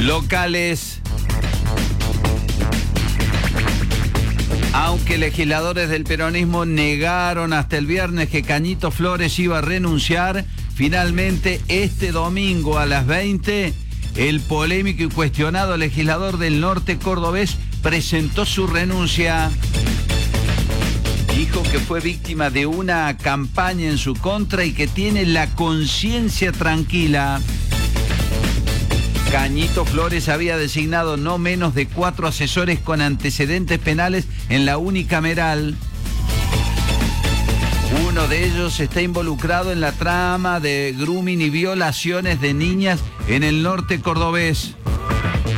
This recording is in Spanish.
Locales. Aunque legisladores del peronismo negaron hasta el viernes que Cañito Flores iba a renunciar, finalmente este domingo a las 20, el polémico y cuestionado legislador del norte cordobés presentó su renuncia. Dijo que fue víctima de una campaña en su contra y que tiene la conciencia tranquila. Cañito Flores había designado no menos de 4 asesores con antecedentes penales en la unicameral. Uno de ellos está involucrado en la trama de grooming y violaciones de niñas en el norte cordobés.